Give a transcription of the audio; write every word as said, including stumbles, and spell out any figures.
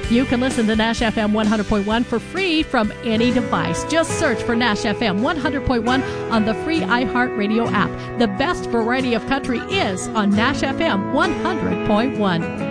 You can listen to Nash F M one hundred point one for free from any device. Just search for Nash F M one hundred point one on the free iHeartRadio app. The best variety of country is on Nash F M one hundred point one.